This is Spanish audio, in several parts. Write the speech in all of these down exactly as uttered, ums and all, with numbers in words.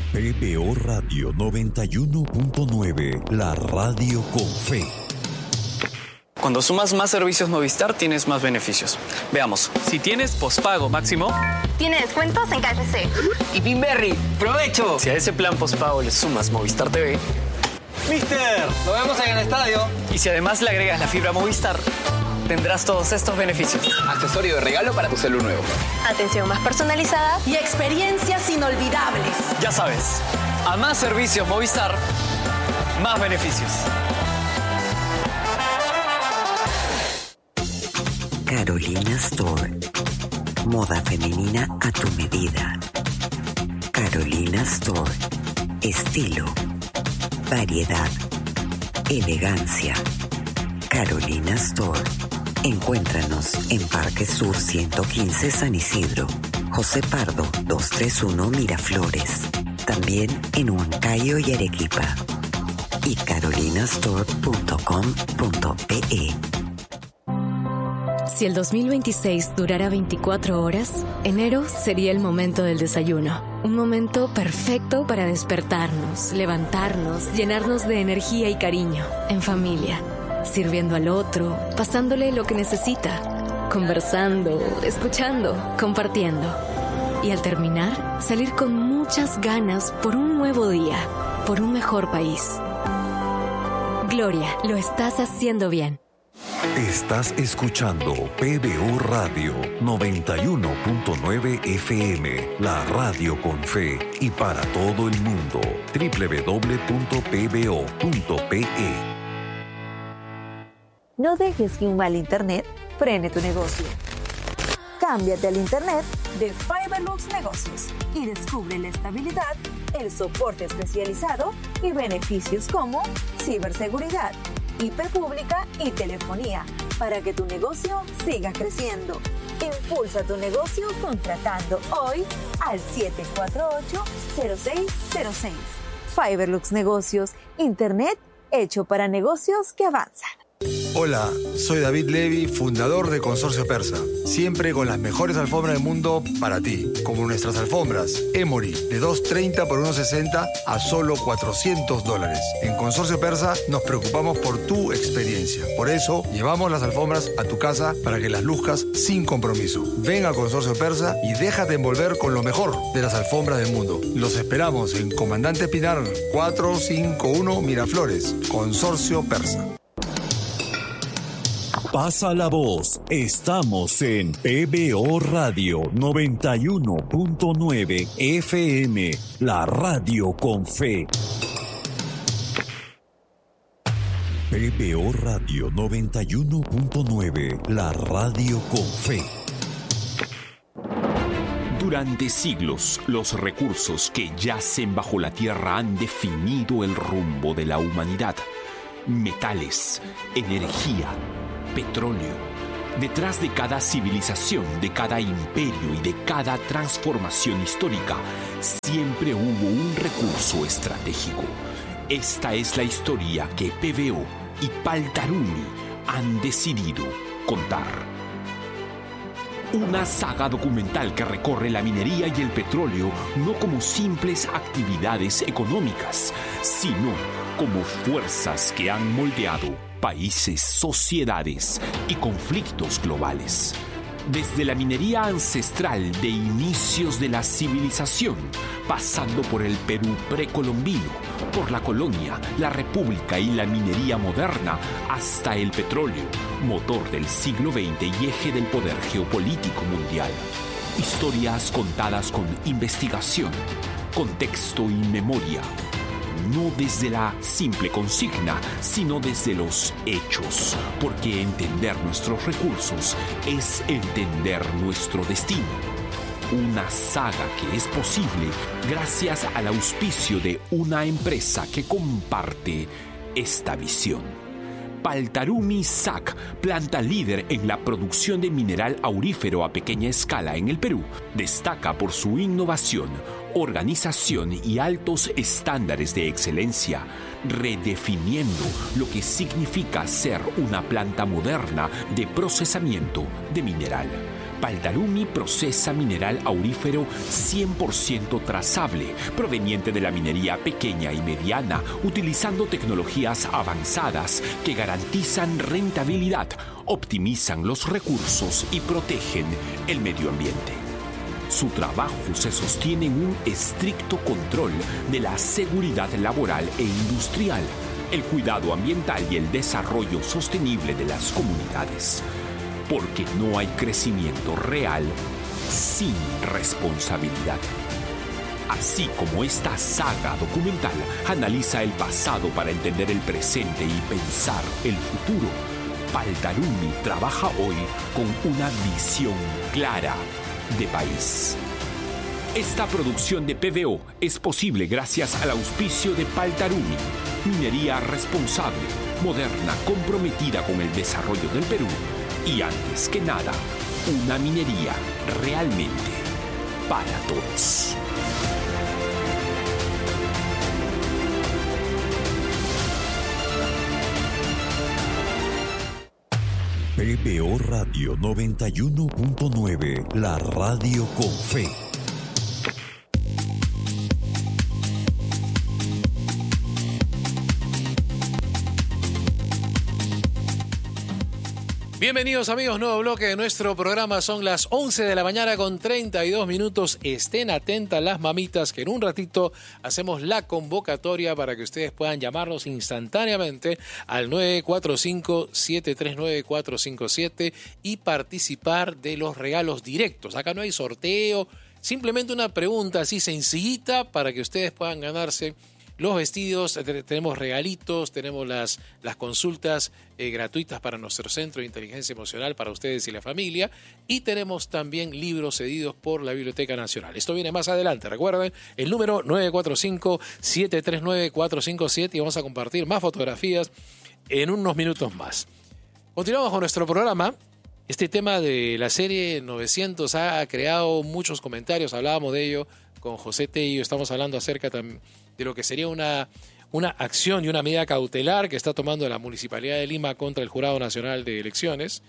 P B O Radio noventa y uno punto nueve, la radio con fe. Cuando sumas más servicios Movistar, tienes más beneficios. Veamos, si tienes pospago máximo, tiene descuentos en K F C. Y Pinberry, ¡provecho! Si a ese plan pospago le sumas Movistar T V, ¡Mister! ¡Nos vemos en el estadio! Y si además le agregas la fibra Movistar, tendrás todos estos beneficios. Accesorio de regalo para tu celu nuevo. Atención más personalizada y experiencias inolvidables. Ya sabes, a más servicios Movistar, más beneficios. Carolina Store. Moda femenina a tu medida. Carolina Store. Estilo. Variedad. Elegancia. Carolina Store. Encuéntranos en Parque Sur ciento quince San Isidro, José Pardo doscientos treinta y uno Miraflores, también en Huancayo y Arequipa, y carolinastore punto com punto pe. Si el dos mil veintiséis durara veinticuatro horas, enero sería el momento del desayuno. Un momento perfecto para despertarnos, levantarnos, llenarnos de energía y cariño, en familia. Sirviendo al otro, pasándole lo que necesita, conversando, escuchando, compartiendo. Y al terminar, salir con muchas ganas por un nuevo día, por un mejor país. Gloria, lo estás haciendo bien. Estás escuchando P B O Radio noventa y uno punto nueve F M, la radio con fe y para todo el mundo. doble u doble u doble u punto p b o punto p e. No dejes que un mal internet frene tu negocio. Cámbiate al internet de Fiberlux Negocios y descubre la estabilidad, el soporte especializado y beneficios como ciberseguridad, I P pública y telefonía para que tu negocio siga creciendo. Impulsa tu negocio contratando hoy al siete cuatro ocho, cero seis cero seis. Fiberlux Negocios, internet hecho para negocios que avanzan. Hola, soy David Levy, fundador de Consorcio Persa. Siempre con las mejores alfombras del mundo para ti, como nuestras alfombras Emory de dos treinta por uno sesenta a solo cuatrocientos dólares. En Consorcio Persa nos preocupamos por tu experiencia. Por eso llevamos las alfombras a tu casa para que las luzcas sin compromiso. Ven a Consorcio Persa y déjate envolver con lo mejor de las alfombras del mundo. Los esperamos en Comandante Pinar cuatrocientos cincuenta y uno Miraflores. Consorcio Persa. Pasa la voz. Estamos en P B O Radio noventa y uno punto nueve F M, la radio con fe. P B O Radio noventa y uno punto nueve, la radio con fe. Durante siglos, los recursos que yacen bajo la tierra han definido el rumbo de la humanidad. Metales, energía, petróleo. Detrás de cada civilización, de cada imperio y de cada transformación histórica, siempre hubo un recurso estratégico. Esta es la historia que P B O y Paltarumi han decidido contar. Una saga documental que recorre la minería y el petróleo no como simples actividades económicas, sino como fuerzas que han moldeado países, sociedades y conflictos globales. Desde la minería ancestral de inicios de la civilización, pasando por el Perú precolombino, por la colonia, la república y la minería moderna, hasta el petróleo, motor del siglo veinte y eje del poder geopolítico mundial. Historias contadas con investigación, contexto y memoria. No desde la simple consigna, sino desde los hechos, porque entender nuestros recursos es entender nuestro destino. Una saga que es posible gracias al auspicio de una empresa que comparte esta visión. Paltarumi S A C, planta líder en la producción de mineral aurífero a pequeña escala en el Perú, destaca por su innovación, organización y altos estándares de excelencia, redefiniendo lo que significa ser una planta moderna de procesamiento de mineral. Paldarumi procesa mineral aurífero cien por ciento trazable, proveniente de la minería pequeña y mediana, utilizando tecnologías avanzadas que garantizan rentabilidad, optimizan los recursos y protegen el medio ambiente. Su trabajo se sostiene en un estricto control de la seguridad laboral e industrial, el cuidado ambiental y el desarrollo sostenible de las comunidades. Porque no hay crecimiento real sin responsabilidad. Así como esta saga documental analiza el pasado para entender el presente y pensar el futuro, Paldarumi trabaja hoy con una visión clara de país. Esta producción de P B O es posible gracias al auspicio de Paldarumi, minería responsable, moderna, comprometida con el desarrollo del Perú. Y antes que nada, una minería realmente para todos. P B O Radio noventa y uno punto nueve, la radio con fe. Bienvenidos amigos, nuevo bloque de nuestro programa. Son las once de la mañana con treinta y dos minutos. Estén atentas las mamitas que en un ratito hacemos la convocatoria para que ustedes puedan llamarnos instantáneamente al nueve cuatro cinco, siete tres nueve, cuatro cinco siete y participar de los regalos directos. Acá no hay sorteo, simplemente una pregunta así sencillita para que ustedes puedan ganarse los vestidos. Tenemos regalitos, tenemos las, las consultas eh, gratuitas para nuestro centro de inteligencia emocional para ustedes y la familia, y tenemos también libros cedidos por la Biblioteca Nacional. Esto viene más adelante, recuerden, el número nueve cuatro cinco, siete tres nueve, cuatro cinco siete, y vamos a compartir más fotografías en unos minutos más. Continuamos con nuestro programa. Este tema de la serie novecientos ha creado muchos comentarios, hablábamos de ello con José Tello, estamos hablando acerca también de lo que sería una, una acción y una medida cautelar que está tomando la Municipalidad de Lima contra el Jurado Nacional de Elecciones.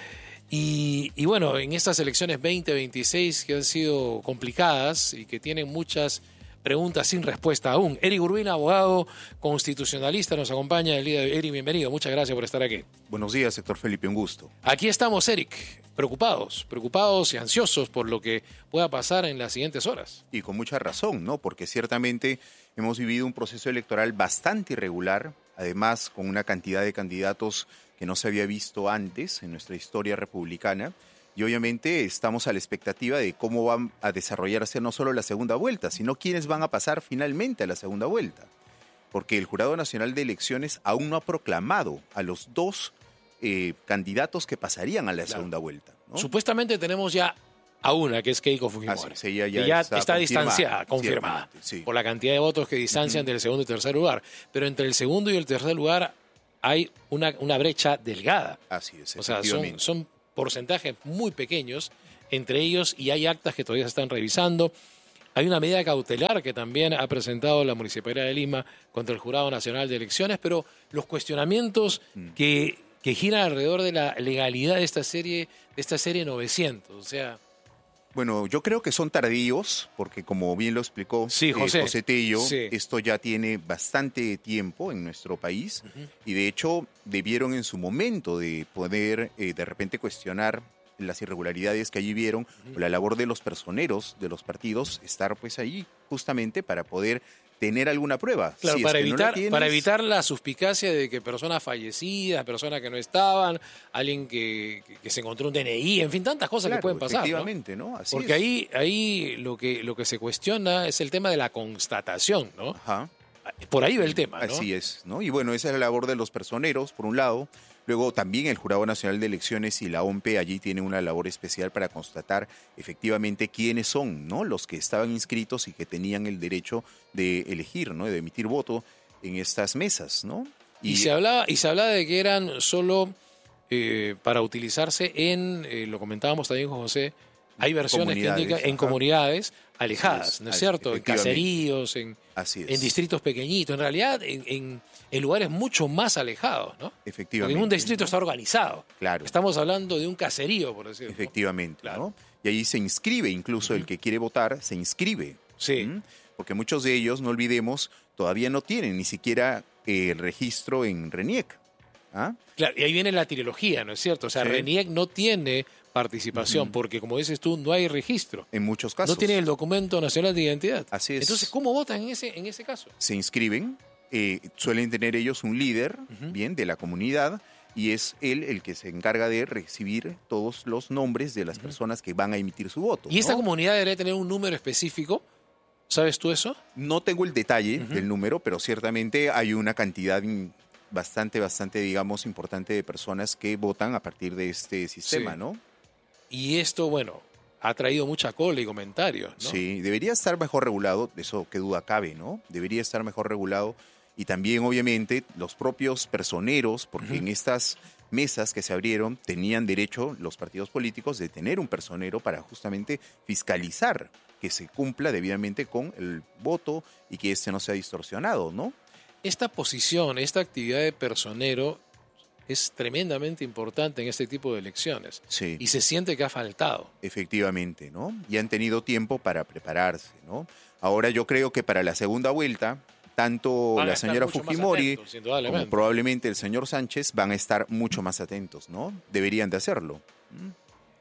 Y, y bueno, en estas elecciones veinte veintiséis que han sido complicadas y que tienen muchas preguntas sin respuesta aún. Eric Urbina, abogado constitucionalista, nos acompaña el día de hoy. Eric, bienvenido, muchas gracias por estar aquí. Buenos días, Héctor Felipe, un gusto. Aquí estamos, Eric, preocupados, preocupados y ansiosos por lo que pueda pasar en las siguientes horas. Y con mucha razón, ¿no? Porque ciertamente hemos vivido un proceso electoral bastante irregular, además con una cantidad de candidatos que no se había visto antes en nuestra historia republicana. Y obviamente estamos a la expectativa de cómo va a desarrollarse no solo la segunda vuelta, sino quiénes van a pasar finalmente a la segunda vuelta. Porque el Jurado Nacional de Elecciones aún no ha proclamado a los dos eh, candidatos que pasarían a la claro. segunda vuelta, ¿no? Supuestamente tenemos ya a una, que es Keiko Fujimori. Ah, sí, ella ya, que ya está, está confirmada, distanciada, confirmada, sí. por la cantidad de votos que distancian uh-huh. del segundo y tercer lugar. Pero entre el segundo y el tercer lugar hay una, una brecha delgada. Así es, o sea, son, son porcentajes muy pequeños entre ellos, y hay actas que todavía se están revisando. Hay una medida cautelar que también ha presentado la Municipalidad de Lima contra el Jurado Nacional de Elecciones, pero los cuestionamientos mm. que, que giran alrededor de la legalidad de esta serie, de esta serie novecientos, o sea... Bueno, yo creo que son tardíos, porque como bien lo explicó sí, José, eh, José Tello, sí. esto ya tiene bastante tiempo en nuestro país, uh-huh. y de hecho debieron en su momento de poder eh, de repente cuestionar las irregularidades que allí vieron, uh-huh. o la labor de los personeros de los partidos, estar pues allí justamente para poder tener alguna prueba. Claro, si para, es que evitar, no tienes... para evitar la suspicacia de que personas fallecidas, personas que no estaban, alguien que, que, que se encontró un D N I, en fin, tantas cosas claro, que pueden pasar. Efectivamente, ¿no? ¿no? Así Porque es. ahí, ahí lo que, lo que se cuestiona es el tema de la constatación, ¿no? Ajá. Por ahí va el tema, ¿no? Así es, ¿no? Y bueno, esa es la labor de los personeros, por un lado. Luego también el Jurado Nacional de Elecciones y la O M P E allí tienen una labor especial para constatar efectivamente quiénes son, ¿no? Los que estaban inscritos y que tenían el derecho de elegir, ¿no? De emitir voto en estas mesas, ¿no? Y, y se hablaba, y se hablaba de que eran solo eh, para utilizarse en, eh, lo comentábamos también con José, Hay versiones que indican en comunidades alejadas, es, ¿no es cierto? En caseríos, en, en distritos pequeñitos, en realidad en, en, en lugares mucho más alejados, ¿no? Efectivamente. Porque ningún distrito está organizado. Claro. Estamos hablando de un caserío, por decirlo. Efectivamente, claro. ¿no? Y ahí se inscribe, incluso uh-huh. el que quiere votar, se inscribe. Sí. ¿Mm? Porque muchos de ellos, no olvidemos, todavía no tienen ni siquiera eh, el registro en RENIEC. ¿Ah? Claro, y ahí viene la trilogía, ¿no es cierto? O sea, sí. RENIEC no tiene participación, uh-huh. porque como dices tú, no hay registro. En muchos casos. No tiene el documento nacional de identidad. Así es. Entonces, ¿cómo votan en ese, en ese caso? Se inscriben, eh, suelen tener ellos un líder, uh-huh. bien, de la comunidad, y es él el que se encarga de recibir todos los nombres de las uh-huh. personas que van a emitir su voto. ¿Y ¿no? esta comunidad debería tener un número específico? ¿Sabes tú eso? No tengo el detalle uh-huh. del número, pero ciertamente hay una cantidad bastante, bastante, digamos, importante de personas que votan a partir de este sistema, sí. ¿no? Y esto, bueno, ha traído mucha cola y comentarios, ¿no? Sí, debería estar mejor regulado, de eso qué duda cabe, ¿no? Debería estar mejor regulado. Y también, obviamente, los propios personeros, porque uh-huh. en estas mesas que se abrieron tenían derecho los partidos políticos de tener un personero para justamente fiscalizar que se cumpla debidamente con el voto y que este no sea distorsionado, ¿no? Esta posición, esta actividad de personero es tremendamente importante en este tipo de elecciones. Sí. Y se siente que ha faltado. Efectivamente, ¿no? Y han tenido tiempo para prepararse, ¿no? Ahora yo creo que para la segunda vuelta, tanto la señora Fujimori atentos, como probablemente el señor Sánchez van a estar mucho más atentos, ¿no? Deberían de hacerlo. ¿Mm?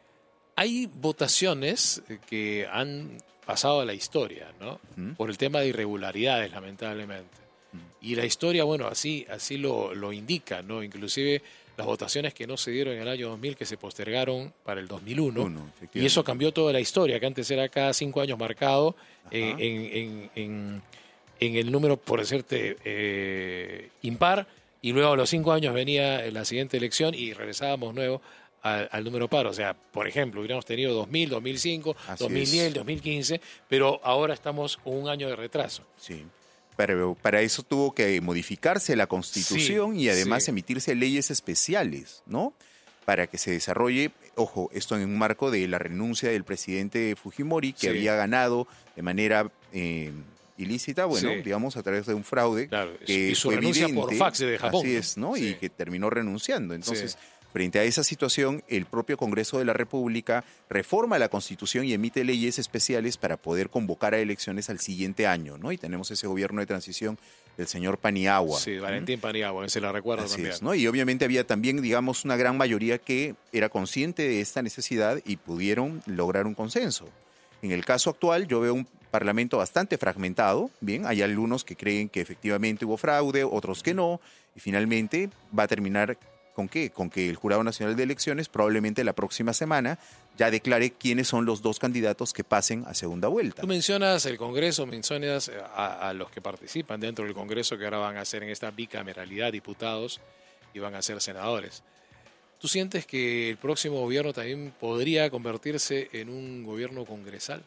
Hay votaciones que han pasado a la historia, ¿no? Uh-huh. Por el tema de irregularidades, lamentablemente. Uh-huh. Y la historia, bueno, así, así lo, lo indica, ¿no? Inclusive las votaciones que no se dieron en el año dos mil, que se postergaron para el dos mil uno. Uno, y eso cambió toda la historia, que antes era cada cinco años marcado en, en, en, en, en el número, por decirte, eh, impar, y luego a los cinco años venía la siguiente elección y regresábamos nuevo al, al número par. O sea, por ejemplo, hubiéramos tenido dos mil, dos mil cinco, Así dos mil diez, es. dos mil quince, pero ahora estamos con un año de retraso. Sí. Pero para eso tuvo que modificarse la Constitución sí, y además sí. emitirse leyes especiales, ¿no? Para que se desarrolle, ojo, esto en un marco de la renuncia del presidente Fujimori, que sí. había ganado de manera eh, ilícita, bueno, sí. digamos, a través de un fraude. Claro, que y su fue renuncia evidente, por fax de Japón. Así es, ¿no? Sí. Y que terminó renunciando. Entonces, sí. frente a esa situación, el propio Congreso de la República reforma la Constitución y emite leyes especiales para poder convocar a elecciones al siguiente año, ¿no? Y tenemos ese gobierno de transición del señor Paniagua. Sí, Valentín ¿Mm? Paniagua, se la recuerdo Así también. Es, ¿no? Y obviamente había también, digamos, una gran mayoría que era consciente de esta necesidad y pudieron lograr un consenso. En el caso actual, yo veo un parlamento bastante fragmentado, bien, hay algunos que creen que efectivamente hubo fraude, otros que no, y finalmente va a terminar ¿con qué? Con que el Jurado Nacional de Elecciones probablemente la próxima semana ya declare quiénes son los dos candidatos que pasen a segunda vuelta. Tú mencionas el Congreso, mencionas a, a los que participan dentro del Congreso que ahora van a ser en esta bicameralidad diputados y van a ser senadores. ¿Tú sientes que el próximo gobierno también podría convertirse en un gobierno congresal?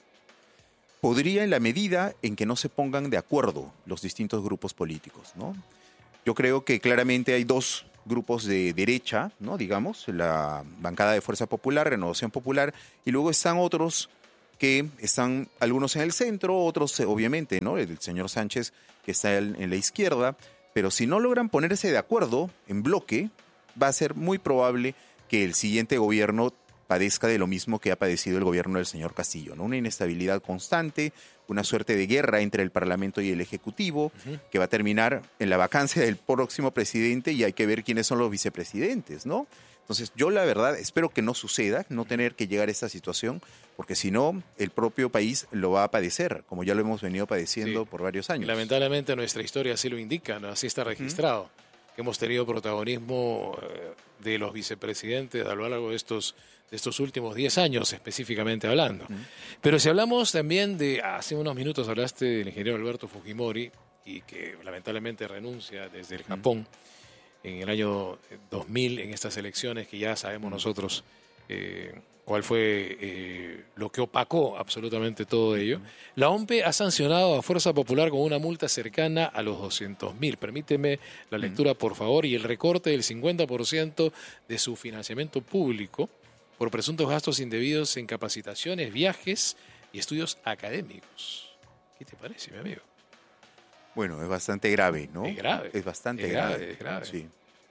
Podría en la medida en que no se pongan de acuerdo los distintos grupos políticos, ¿no? Yo creo que claramente hay dos grupos de derecha, ¿no? Digamos, la bancada de Fuerza Popular, Renovación Popular, y luego están otros que están, algunos en el centro, otros obviamente, ¿no? El señor Sánchez que está en la izquierda, pero si no logran ponerse de acuerdo en bloque, va a ser muy probable que el siguiente gobierno padezca de lo mismo que ha padecido el gobierno del señor Castillo, ¿no? Una inestabilidad constante, una suerte de guerra entre el Parlamento y el Ejecutivo, uh-huh. que va a terminar en la vacancia del próximo presidente y hay que ver quiénes son los vicepresidentes, ¿no? Entonces, yo la verdad espero que no suceda, no tener que llegar a esta situación, porque si no, el propio país lo va a padecer, como ya lo hemos venido padeciendo sí. por varios años. Lamentablemente nuestra historia así lo indica, ¿no? Así está registrado, uh-huh. que hemos tenido protagonismo de los vicepresidentes a lo largo de estos de estos últimos diez años, específicamente hablando. Uh-huh. Pero si hablamos también de, hace unos minutos hablaste del ingeniero Alberto Fujimori, y que lamentablemente renuncia desde el Japón uh-huh. en el año dos mil, en estas elecciones que ya sabemos uh-huh. nosotros eh, cuál fue eh, lo que opacó absolutamente todo ello. Uh-huh. La O M P ha sancionado a Fuerza Popular con una multa cercana a los doscientos mil. Permíteme la lectura, uh-huh. por favor, y el recorte del cincuenta por ciento de su financiamiento público por presuntos gastos indebidos en capacitaciones, viajes y estudios académicos. ¿Qué te parece, mi amigo? Bueno, es bastante grave, ¿no? Es grave. Es bastante es grave. grave. Es grave. Sí.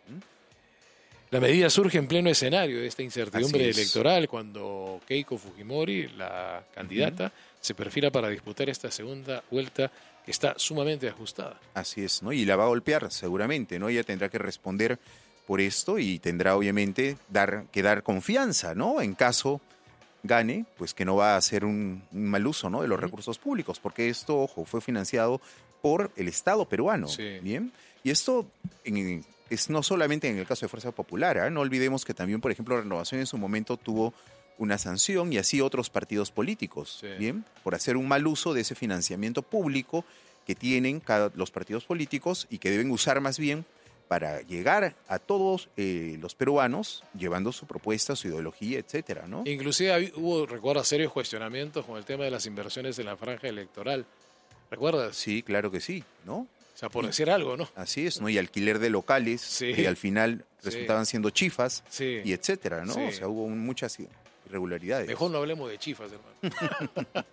La medida surge en pleno escenario de esta incertidumbre Así es. electoral cuando Keiko Fujimori, la candidata, uh-huh. se perfila para disputar esta segunda vuelta que está sumamente ajustada. Así es, ¿no? Y la va a golpear seguramente, ¿no? Ella tendrá que responder por esto y tendrá obviamente dar, que dar confianza, ¿no? En caso gane, pues que no va a hacer un, un mal uso, ¿no? de los uh-huh. recursos públicos, porque esto, ojo, fue financiado por el Estado peruano, sí. ¿bien? Y esto en, es no solamente en el caso de Fuerza Popular, ¿eh? No olvidemos que también, por ejemplo, Renovación en su momento tuvo una sanción y así otros partidos políticos, sí. ¿bien? Por hacer un mal uso de ese financiamiento público que tienen cada, los partidos políticos y que deben usar más bien para llegar a todos eh, los peruanos llevando su propuesta, su ideología, etcétera, ¿no? Inclusive hubo, recuerda, serios cuestionamientos con el tema de las inversiones en la franja electoral. ¿Recuerdas? Sí, claro que sí, ¿no? O sea, por y, decir algo, ¿no? Así es, ¿no? Y alquiler de locales, sí. que al final resultaban sí. siendo chifas, sí. y etcétera, ¿no? Sí. O sea, hubo muchas irregularidades. Mejor no hablemos de chifas, hermano.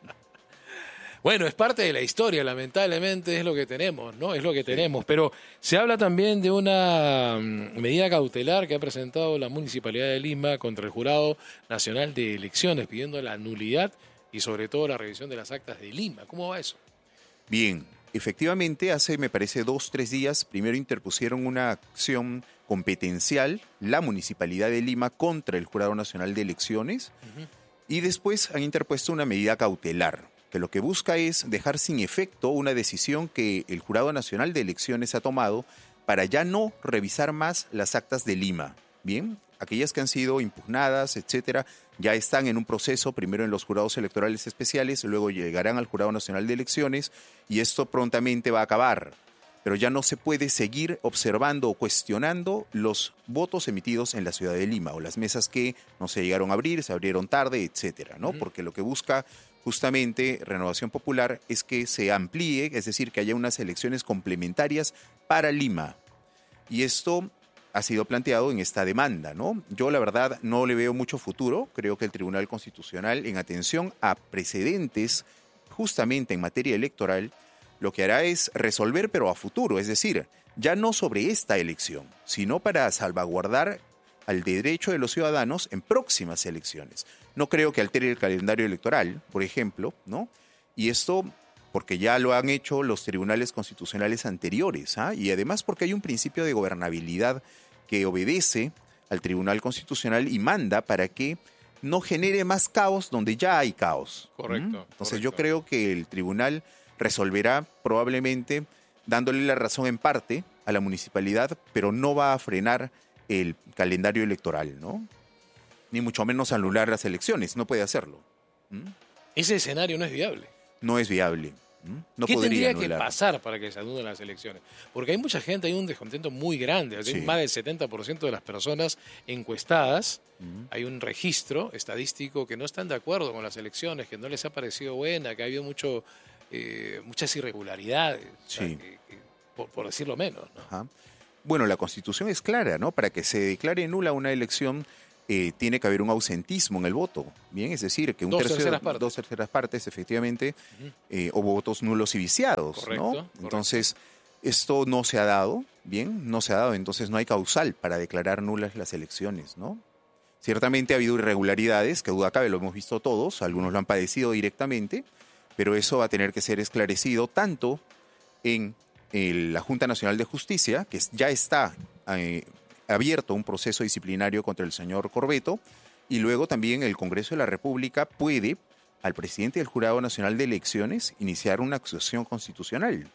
Bueno, es parte de la historia, lamentablemente es lo que tenemos, ¿no? Es lo que tenemos. Pero se habla también de una medida cautelar que ha presentado la Municipalidad de Lima contra el Jurado Nacional de Elecciones, pidiendo la nulidad y sobre todo la revisión de las actas de Lima. ¿Cómo va eso? Bien, efectivamente, hace, me parece, dos, tres días, primero interpusieron una acción competencial, la Municipalidad de Lima, contra el Jurado Nacional de Elecciones, uh-huh. y después han interpuesto una medida cautelar, que lo que busca es dejar sin efecto una decisión que el Jurado Nacional de Elecciones ha tomado para ya no revisar más las actas de Lima. Bien, aquellas que han sido impugnadas, etcétera, ya están en un proceso, primero en los jurados electorales especiales, luego llegarán al Jurado Nacional de Elecciones y esto prontamente va a acabar. Pero ya no se puede seguir observando o cuestionando los votos emitidos en la ciudad de Lima o las mesas que no se llegaron a abrir, se abrieron tarde, etcétera, ¿no? Uh-huh. Porque lo que busca justamente Renovación Popular es que se amplíe, es decir, que haya unas elecciones complementarias para Lima. Y esto ha sido planteado en esta demanda, ¿no? Yo, la verdad, no le veo mucho futuro. Creo que el Tribunal Constitucional, en atención a precedentes justamente en materia electoral, lo que hará es resolver, pero a futuro, es decir, ya no sobre esta elección, sino para salvaguardar al derecho de los ciudadanos en próximas elecciones. No creo que altere el calendario electoral, por ejemplo, ¿no? Y esto porque ya lo han hecho los tribunales constitucionales anteriores, ¿ah? Y además porque hay un principio de gobernabilidad que obedece al Tribunal Constitucional y manda para que no genere más caos donde ya hay caos. Correcto. ¿Mm? Entonces correcto. yo creo que el tribunal resolverá probablemente dándole la razón en parte a la municipalidad, pero no va a frenar el calendario electoral, ¿no? Ni mucho menos anular las elecciones, no puede hacerlo. ¿Mm? Ese escenario no es viable. No es viable. ¿Mm? No ¿Qué podría tendría anular. que pasar para que se anulen las elecciones? Porque hay mucha gente, hay un descontento muy grande. Sí. Más del setenta por ciento de las personas encuestadas, ¿Mm? hay un registro estadístico que no están de acuerdo con las elecciones, que no les ha parecido buena, que ha habido mucho, eh, muchas irregularidades, sí. o sea, que, que, por, por decirlo menos, ¿no? Ajá. Bueno, la Constitución es clara, ¿no? Para que se declare nula una elección, eh, tiene que haber un ausentismo en el voto, ¿bien? Es decir, que un dos tercio, terceras partes. dos terceras partes, efectivamente, uh-huh. eh, o votos nulos y viciados, correcto, ¿no? correcto. Entonces, esto no se ha dado, ¿bien? No se ha dado, entonces no hay causal para declarar nulas las elecciones, ¿no? Ciertamente ha habido irregularidades, que duda cabe, lo hemos visto todos, algunos lo han padecido directamente, pero eso va a tener que ser esclarecido tanto en la Junta Nacional de Justicia, que ya está eh, abierto un proceso disciplinario contra el señor Corbeto, y luego también el Congreso de la República puede, al presidente del Jurado Nacional de Elecciones, iniciar una acusación constitucional.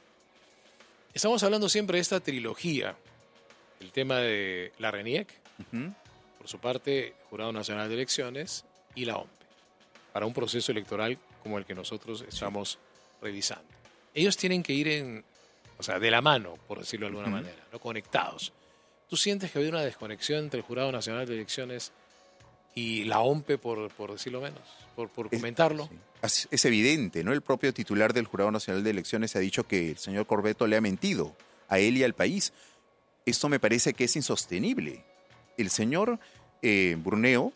Estamos hablando siempre de esta trilogía, el tema de la RENIEC, uh-huh. por su parte, Jurado Nacional de Elecciones y la O M P E, para un proceso electoral como el que nosotros estamos sí. revisando. Ellos tienen que ir en O sea, de la mano, por decirlo de alguna uh-huh. manera, ¿no? Conectados. ¿Tú sientes que ha habido una desconexión entre el Jurado Nacional de Elecciones y la O M P E, por, por decirlo menos, por, por es, comentarlo? Sí. Es evidente, ¿no? El propio titular del Jurado Nacional de Elecciones ha dicho que el señor Corbeto le ha mentido a él y al país. Esto me parece que es insostenible. El señor eh, Bruneo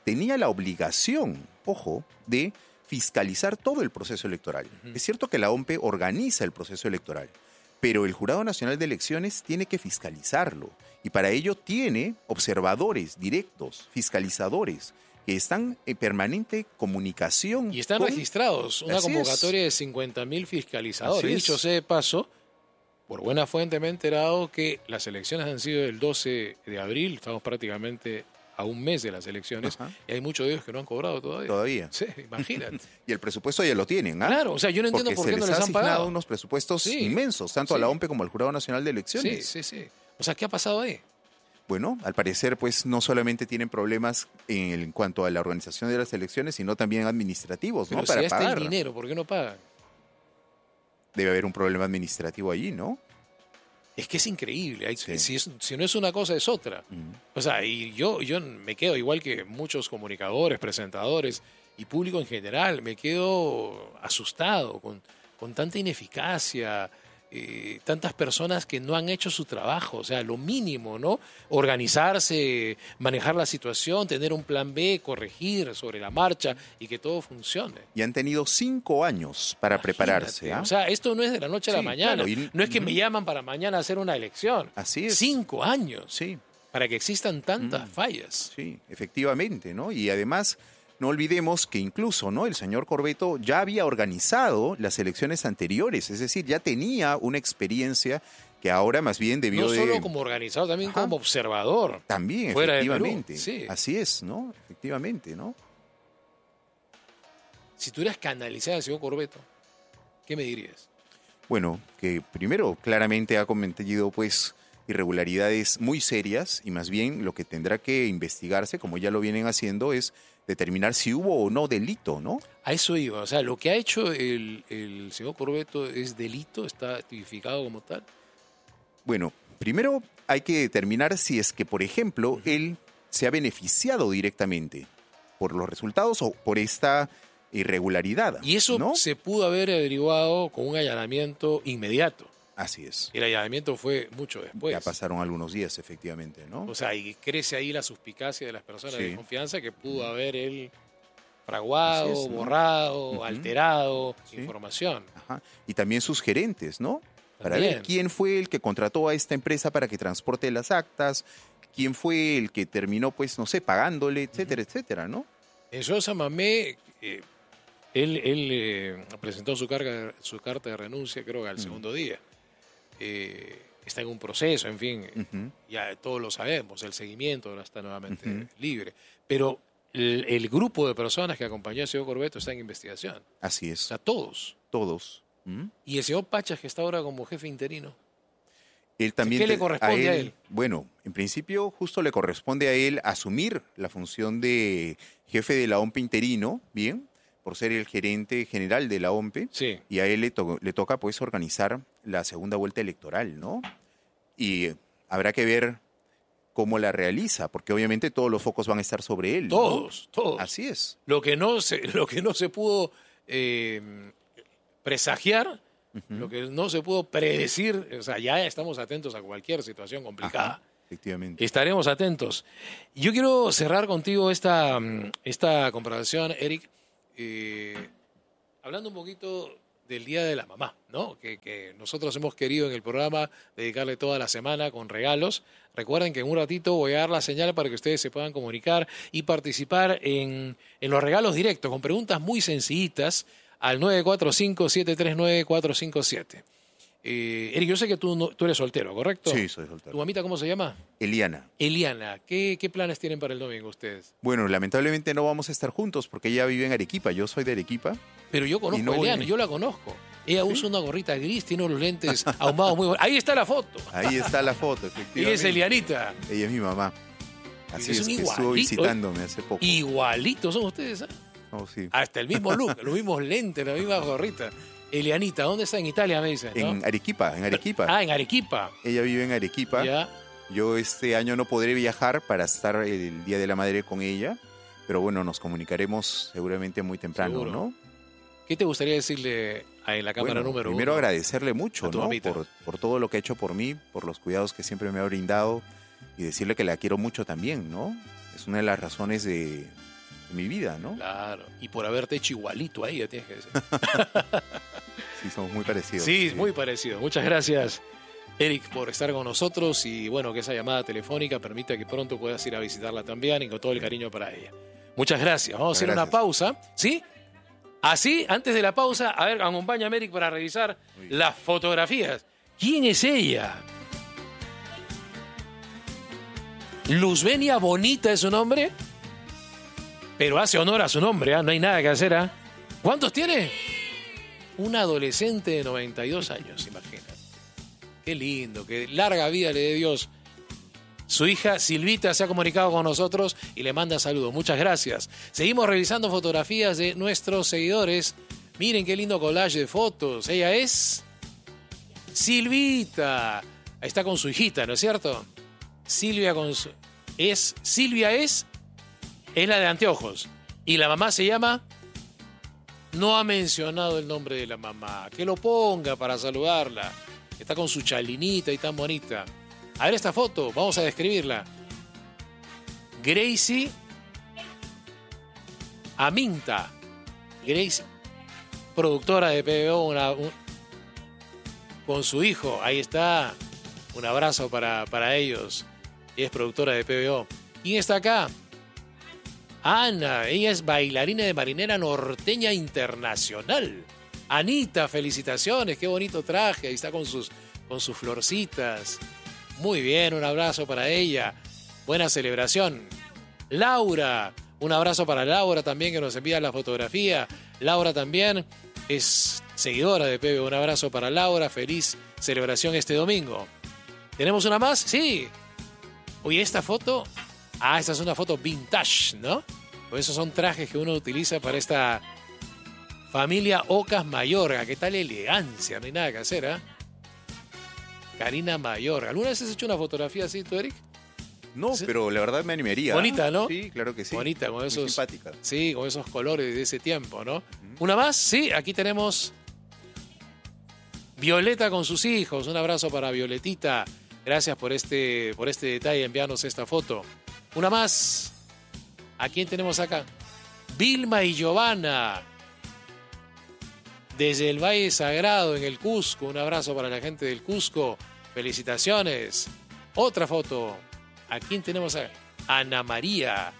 tenía la obligación, ojo, de fiscalizar todo el proceso electoral. Uh-huh. Es cierto que la O M P organiza el proceso electoral, pero el Jurado Nacional de Elecciones tiene que fiscalizarlo. Y para ello tiene observadores directos, fiscalizadores, que están en permanente comunicación. Y están con... registrados. Una Así convocatoria es. de cincuenta mil fiscalizadores. Así Dicho es. sea de paso, por buena fuente me he enterado que las elecciones han sido el doce de abril. Estamos prácticamente a un mes de las elecciones. Ajá. Y hay muchos de ellos que no han cobrado todavía. Todavía. Sí, imagínate. Y el presupuesto ya lo tienen, ¿ah? Claro, o sea, yo no entiendo Porque por qué se no les les ha han pagado. asignado unos presupuestos sí. inmensos, tanto sí. a la O M P como al Jurado Nacional de Elecciones. Sí, sí, sí. O sea, ¿qué ha pasado ahí? Bueno, al parecer, pues, no solamente tienen problemas en, el, en cuanto a la organización de las elecciones, sino también administrativos, Pero ¿no? si Para ya está pagar. el dinero, ¿por qué no pagan? Debe haber un problema administrativo allí, ¿no? Es que es increíble. Hay, Sí. si, es, si no es una cosa, es otra. Mm. O sea, y yo, yo me quedo, igual que muchos comunicadores, presentadores y público en general, me quedo asustado con, con tanta ineficacia, eh, tantas personas que no han hecho su trabajo. O sea, lo mínimo, ¿no? Organizarse, manejar la situación, tener un plan B, corregir sobre la marcha y que todo funcione. Y han tenido cinco años para Imagínate, prepararse. ¿ah? O sea, esto no es de la noche a la Sí, mañana. claro, y- no es que Ujú. me llaman para mañana a hacer una elección. Así es. Cinco años. Sí. Para que existan tantas Mm. fallas. Sí, efectivamente, ¿no? Y además, no olvidemos que incluso, ¿no? El señor Corbeto ya había organizado las elecciones anteriores, es decir, ya tenía una experiencia que ahora más bien debió No de... solo como organizador, también Ajá. como observador. También, fuera de efectivamente. Perú, sí. Así es, ¿no? Efectivamente, ¿no? Si tuvieras que analizar al señor Corbeto, ¿qué me dirías? Bueno, que primero claramente ha cometido, pues, irregularidades muy serias y más bien lo que tendrá que investigarse, como ya lo vienen haciendo, es determinar si hubo o no delito, ¿no? A eso iba. O sea, lo que ha hecho el, el señor Corbeto es delito, está tipificado como tal. Bueno, primero hay que determinar si es que, por ejemplo, él se ha beneficiado directamente por los resultados o por esta irregularidad. Y eso ¿no? se pudo haber averiguado con un allanamiento inmediato. Así es. El allanamiento fue mucho después. Ya pasaron algunos días, efectivamente, ¿no? O sea, y crece ahí la suspicacia de las personas Sí. de confianza que pudo haber él fraguado, Así es, ¿no? borrado, Ujú. alterado Sí. información. Ajá. Y también sus gerentes, ¿no? Para También. ver quién fue el que contrató a esta empresa para que transporte las actas, quién fue el que terminó, pues, no sé, pagándole, etcétera, etcétera, ¿no? En Sosa Mamé, eh, él, él eh, presentó su, carga, su carta de renuncia, creo que al Mm. segundo día. Eh, está en un proceso, en fin, Ujú. ya todos lo sabemos, el seguimiento ahora está nuevamente Ujú. libre. Pero el, el grupo de personas que acompañó al señor Corbeto está en investigación. Así O es. sea, todos. Todos. ¿Mm? Y el señor Pachas, que está ahora como jefe interino. Él también ¿Qué le te- corresponde a él? Bueno, en principio justo le corresponde a él asumir la función de jefe de la O M P interino, ¿bien? Por ser el gerente general de la O M P. Sí. Y a él le, to- le toca, pues, organizar la segunda vuelta electoral, ¿no? Y eh, habrá que ver cómo la realiza, porque obviamente todos los focos van a estar sobre él, ¿no? Todos, todos. Así es. Lo que no se, lo que no se pudo eh, presagiar, lo que no se pudo predecir, o sea, ya estamos atentos a cualquier situación complicada. Ajá, efectivamente. Estaremos atentos. Yo quiero cerrar contigo esta, mm, esta conversación, Eric, eh, hablando un poquito del Día de la Mamá, ¿no? Que, que nosotros hemos querido en el programa dedicarle toda la semana con regalos. Recuerden que en un ratito voy a dar la señal para que ustedes se puedan comunicar y participar en, en los regalos directos con preguntas muy sencillitas al nueve cuatro cinco, siete tres nueve, cuatro cinco siete. Eh, Eric, yo sé que tú, no- tú eres soltero, ¿correcto? Sí, soy soltero. ¿Tu mamita cómo se llama? Eliana. Eliana. ¿Qué, qué planes tienen para el domingo ustedes? Bueno, lamentablemente no vamos a estar juntos porque ella vive en Arequipa. Yo soy de Arequipa. Pero yo Y conozco no a voy- Eliana, yo la conozco. Ella usa una gorrita gris, tiene unos lentes ahumados muy buenos. Ahí está la foto. Ahí está la foto, Y efectivamente. es Elianita. Ella es mi mamá. Así Es es, un que estuvo igualito. visitándome hace poco. Igualitos son ustedes, ¿ah? Oh, sí. Hasta el mismo look, los mismos lentes, la misma gorrita. Elianita, ¿dónde está? En Italia, me dicen, ¿no? En Arequipa, en Arequipa. Ah, en Arequipa. Ella vive en Arequipa. Ya. Yo este año no podré viajar para estar el Día de la Madre con ella, pero bueno, nos comunicaremos seguramente muy temprano, Seguro. ¿no? ¿Qué te gustaría decirle a- en la cámara Bueno, número primero uno? agradecerle mucho, a tu ¿no? mamita. Por, por todo lo que ha hecho por mí, por los cuidados que siempre me ha brindado y decirle que la quiero mucho también, ¿no? Es una de las razones de, en mi vida, ¿no? Claro, y por haberte hecho igualito a ella, tienes que decir. Sí, somos muy parecidos. Sí, sí, muy parecidos. Muchas gracias, Eric, por estar con nosotros y bueno, que esa llamada telefónica permita que pronto puedas ir a visitarla también y con todo el cariño para ella. Muchas gracias. Vamos a hacer gracias. una pausa, ¿sí? Así, antes de la pausa, a ver, acompáñame, Eric, para revisar las fotografías. ¿Quién es ella? Luzbenia Bonita es su nombre, pero hace honor a su nombre, ¿eh? No hay nada que hacer. ¿eh? ¿Cuántos tiene? Un adolescente de noventa y dos años, imagínate. Qué lindo, qué larga vida le dé Dios. Su hija Silvita se ha comunicado con nosotros y le manda saludos. Muchas gracias. Seguimos revisando fotografías de nuestros seguidores. Miren qué lindo collage de fotos. Ella es Silvita. Ahí está con su hijita, ¿no es cierto? Silvia con su... Es... Silvia es... Es la de anteojos. Y la mamá se llama... No ha mencionado el nombre de la mamá. Que lo ponga para saludarla. Está con su chalinita y tan bonita. A ver esta foto, vamos a describirla. Gracie Aminta. Gracie, productora de P B O, una, un, con su hijo. Ahí está. Un abrazo para, para ellos. Ella es productora de P B O. ¿Quién está acá? Ana. Ella es bailarina de marinera norteña internacional. Anita, felicitaciones. Qué bonito traje. Ahí está con sus, con sus florcitas. Muy bien, un abrazo para ella. Buena celebración. Laura, un abrazo para Laura también que nos envía la fotografía. Laura también es seguidora de P B O. Un abrazo para Laura. Feliz celebración este domingo. ¿Tenemos una más? Sí. Oye, esta foto... Ah, esta es una foto vintage, ¿no? Pues esos son trajes que uno utiliza para esta familia Ocas Mayorga. ¿Qué tal elegancia? No hay nada que hacer, ¿eh? Karina Mayorga. ¿Alguna vez has hecho una fotografía así tú, Eric? No, ¿sí? Pero la verdad me animaría. Bonita, ¿no? Sí, claro que sí. Bonita, con muy esos... simpática. Sí, con esos colores de ese tiempo, ¿no? Uh-huh. ¿Una más? Sí, aquí tenemos Violeta con sus hijos. Un abrazo para Violetita. Gracias por este, por este detalle, enviarnos esta foto. Una más. ¿A quién tenemos acá? Vilma y Giovanna. Desde el Valle Sagrado, en el Cusco. Un abrazo para la gente del Cusco. Felicitaciones. Otra foto. ¿A quién tenemos acá? Ana María.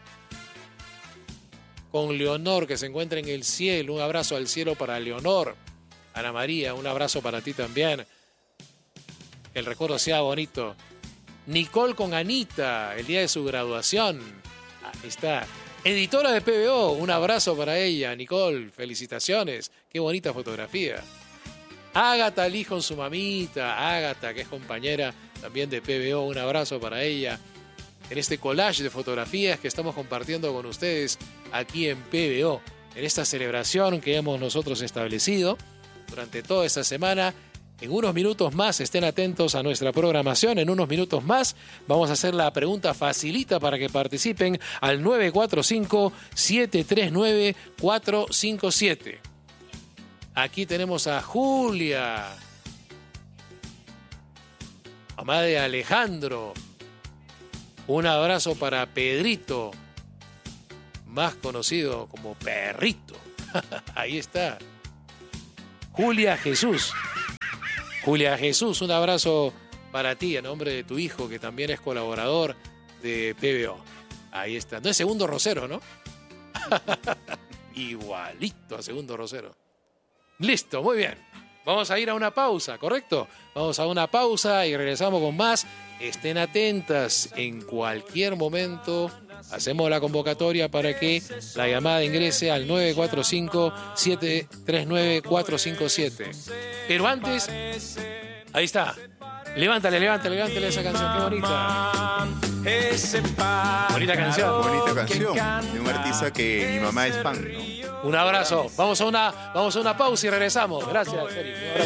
Con Leonor, que se encuentra en el cielo. Un abrazo al cielo para Leonor. Ana María, un abrazo para ti también. Que el recuerdo sea bonito. Nicole con Anita, el día de su graduación. Ahí está. Editora de P B O, un abrazo para ella. Nicole, felicitaciones. Qué bonita fotografía. Ágata Lee con su mamita. Ágata, que es compañera también de P B O. Un abrazo para ella. En este collage de fotografías que estamos compartiendo con ustedes aquí en P B O. En esta celebración que hemos nosotros establecido durante toda esta semana. En unos minutos más, estén atentos a nuestra programación. En unos minutos más vamos a hacer la pregunta facilita para que participen al nueve cuatro cinco, siete tres nueve, cuatro cinco siete. Aquí tenemos a Julia, mamá de Alejandro. Un abrazo para Pedrito, más conocido como Perrito. Ahí está. Julia Jesús. Julia Jesús, un abrazo para ti a nombre de tu hijo, que también es colaborador de P B O. Ahí está. No es Segundo Rosero, ¿no? Igualito a Segundo Rosero. Listo, muy bien. Vamos a ir a una pausa, ¿correcto? Vamos a una pausa y regresamos con más. Estén atentas. En cualquier momento hacemos la convocatoria para que la llamada ingrese al nueve cuatro cinco, siete tres nueve, cuatro cinco siete. Pero antes, ahí está. Levántale, levántale, levántale esa canción. Qué bonita. Bonita canción. Bonita canción. De un artista que mi mamá es fan, ¿no? Un abrazo. Vamos a una, vamos a una pausa y regresamos. Gracias, Eric.